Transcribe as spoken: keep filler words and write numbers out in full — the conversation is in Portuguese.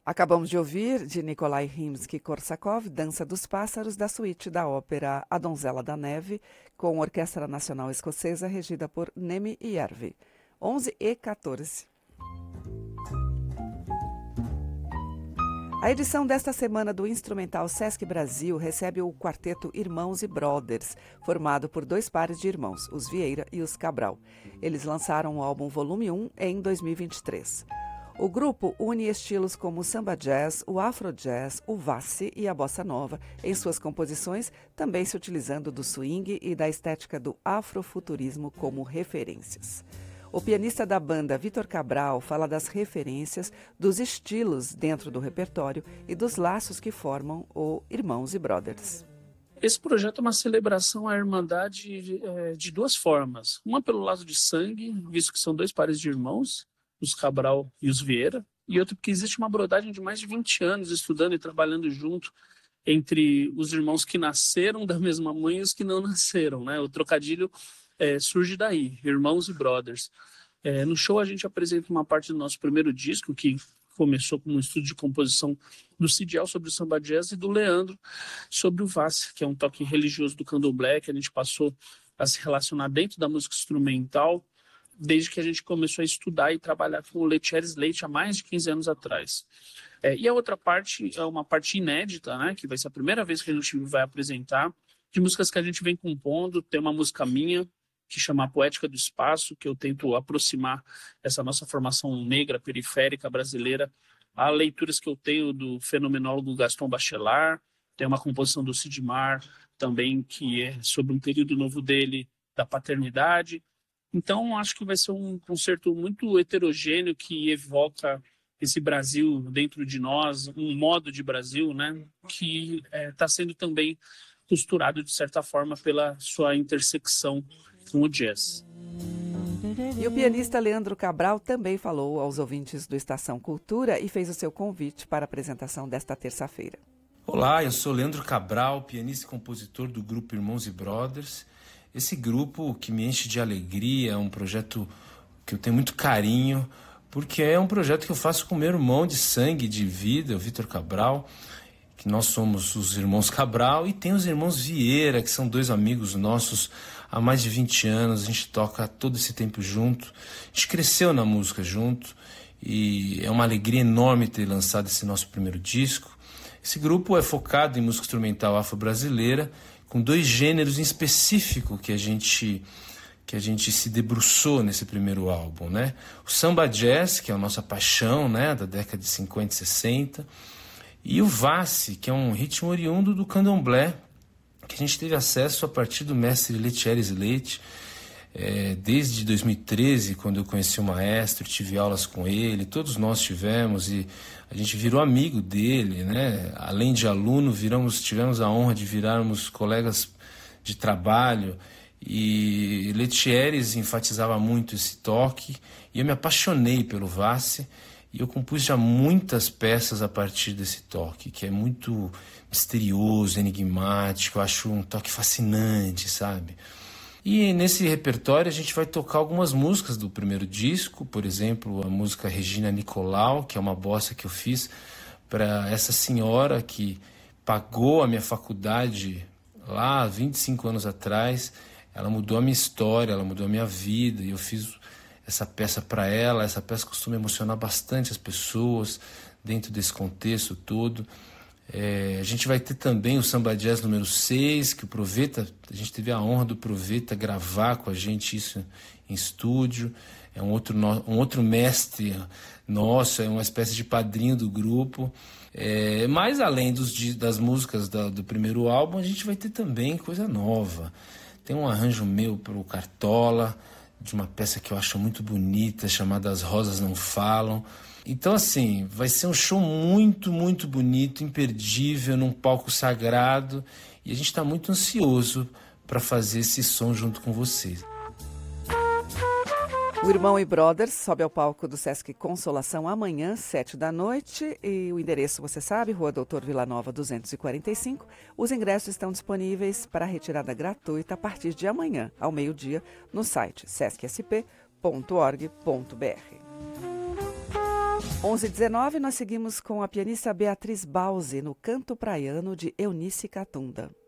Acabamos de ouvir, de Nikolai Rimsky-Korsakov, Dança dos Pássaros, da suíte da ópera A Donzela da Neve, com a Orquestra Nacional Escocesa, regida por Nemi Järvi. onze e quatorze. A edição desta semana do Instrumental Sesc Brasil recebe o quarteto Irmãos e Brothers, formado por dois pares de irmãos, os Vieira e os Cabral. Eles lançaram o álbum Volume um em dois mil e vinte e três. O grupo une estilos como o samba jazz, o afro jazz, o vassi e a bossa nova, em suas composições, também se utilizando do swing e da estética do afrofuturismo como referências. O pianista da banda, Vitor Cabral, fala das referências, dos estilos dentro do repertório e dos laços que formam o Irmãos e Brothers. Esse projeto é uma celebração à irmandade de, é, de duas formas. Uma pelo lado de sangue, visto que são dois pares de irmãos, os Cabral e os Vieira, e outro porque existe uma brodagem de mais de vinte anos estudando e trabalhando junto entre os irmãos que nasceram da mesma mãe e os que não nasceram, né? O trocadilho é, surge daí, Irmãos e Brothers. É, no show a gente apresenta uma parte do nosso primeiro disco, que começou com um estudo de composição do Cidial sobre o samba jazz e do Leandro sobre o vassi, que é um toque religioso do candomblé, que a gente passou a se relacionar dentro da música instrumental, desde que a gente começou a estudar e trabalhar com o Letieres Leite há mais de quinze anos atrás. É, e a outra parte é uma parte inédita, né, que vai ser a primeira vez que a gente vai apresentar, de músicas que a gente vem compondo. Tem uma música minha, que chama Poética do Espaço, que eu tento aproximar essa nossa formação negra, periférica, brasileira, a leituras que eu tenho do fenomenólogo Gaston Bachelard. Tem uma composição do Sidmar, também, que é sobre um período novo dele, da paternidade. Então, acho que vai ser um concerto muito heterogêneo que evoca esse Brasil dentro de nós, um modo de Brasil, né, que está é, sendo também costurado, de certa forma, pela sua intersecção com o jazz. E o pianista Leandro Cabral também falou aos ouvintes do Estação Cultura e fez o seu convite para a apresentação desta terça-feira. Olá, eu sou Leandro Cabral, pianista e compositor do grupo Irmãos e Brothers. Esse grupo que me enche de alegria, é um projeto que eu tenho muito carinho, porque é um projeto que eu faço com meu irmão de sangue, de vida, o Vitor Cabral, que nós somos os irmãos Cabral, e tem os irmãos Vieira, que são dois amigos nossos há mais de vinte anos, a gente toca todo esse tempo junto, a gente cresceu na música junto, e é uma alegria enorme ter lançado esse nosso primeiro disco. Esse grupo é focado em música instrumental afro-brasileira, com dois gêneros em específico que a gente, que a gente se debruçou nesse primeiro álbum, né? O samba jazz, que é a nossa paixão, né, da década de cinquenta e sessenta, e o vassi, que é um ritmo oriundo do candomblé, que a gente teve acesso a partir do mestre Letieres Leite, é, desde dois mil e treze, quando eu conheci o maestro, tive aulas com ele, todos nós tivemos, e a gente virou amigo dele, né? Além de aluno, viramos, tivemos a honra de virarmos colegas de trabalho, e Letieres enfatizava muito esse toque, e eu me apaixonei pelo vassi, e eu compus já muitas peças a partir desse toque, que é muito misterioso, enigmático, eu acho um toque fascinante, sabe? E nesse repertório a gente vai tocar algumas músicas do primeiro disco, por exemplo, a música Regina Nicolau, que é uma bossa que eu fiz para essa senhora que pagou a minha faculdade lá há vinte e cinco anos atrás. Ela mudou a minha história, ela mudou a minha vida, e eu fiz essa peça para ela. Essa peça costuma emocionar bastante as pessoas dentro desse contexto todo. É, a gente vai ter também o Samba Jazz número seis, que o Proveta, a gente teve a honra do Proveta gravar com a gente isso em estúdio. É um outro, um outro mestre nosso, é uma espécie de padrinho do grupo. É, mas além dos, das músicas da, do primeiro álbum, a gente vai ter também coisa nova. Tem um arranjo meu para o Cartola, de uma peça que eu acho muito bonita, chamada As Rosas Não Falam. Então, assim, vai ser um show muito, muito bonito, imperdível, num palco sagrado, e a gente está muito ansioso para fazer esse som junto com vocês. O Irmão e Brothers sobe ao palco do Sesc Consolação amanhã, sete da noite, e o endereço, você sabe, Rua Doutor Villanova duzentos e quarenta e cinco. Os ingressos estão disponíveis para retirada gratuita a partir de amanhã, ao meio-dia, no site sesc s p ponto org ponto b r. onze e dezenove, nós seguimos com a pianista Beatriz Bause no Canto Praiano de Eunice Catunda.